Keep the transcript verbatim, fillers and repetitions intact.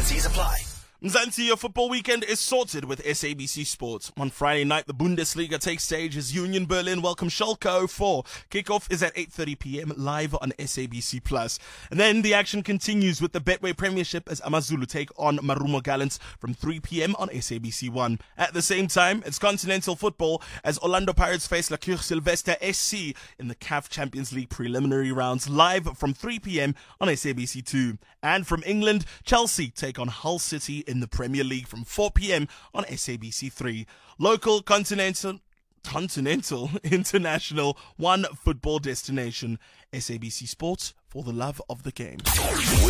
T's apply. Mzansi, your football weekend is sorted with S A B C Sports. On Friday night, the Bundesliga takes stage as Union Berlin welcome Schalke oh four. Kickoff is at eight thirty p.m. live on S A B C Plus. And then the action continues with the Betway Premiership as AmaZulu take on Marumo Gallants from three p.m. on S A B C one. At the same time, it's continental football as Orlando Pirates face La Cure Sylvester S C in the C A F Champions League preliminary rounds live from three p.m. on S A B C two. And from England, Chelsea take on Hull City in the Premier League from four p.m. on S A B C three. Local, continental, continental, international, one football destination. S A B C Sports, for the love of the game.